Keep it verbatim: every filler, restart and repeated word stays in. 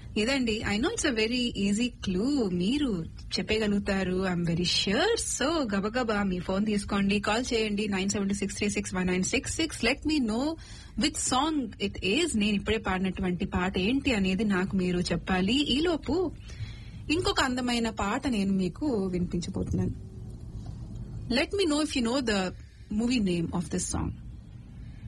ఇదండి. I know it's a very easy clue, మీరు చెప్పగలుగుతారు, ఐఎమ్ వెరీ ష్యూర్. సో గబగబా మీ ఫోన్ తీసుకోండి, కాల్ చేయండి nine seven six three six one nine six six. Let me no which song it is. నేను ఇప్పుడే పాడినటువంటి పాట ఏంటి అనేది నాకు మీరు చెప్పాలి. ఈలోపు ఇంకొక అందమైన పాట నేను మీకు వినిపించబోతున్నాను. Let me no if you know the movie name of this song.